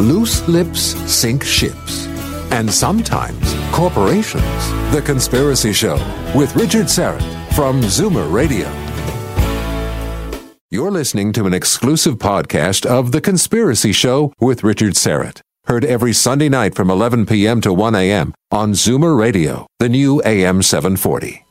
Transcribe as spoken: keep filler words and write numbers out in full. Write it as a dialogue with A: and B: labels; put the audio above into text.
A: Loose lips sink ships. And sometimes corporations. The Conspiracy Show with Richard Syrett from Zoomer Radio. You're listening to an exclusive podcast of The Conspiracy Show with Richard Syrett. Heard every Sunday night from eleven p.m. to one a.m. on Zoomer Radio, the new A M seven forty.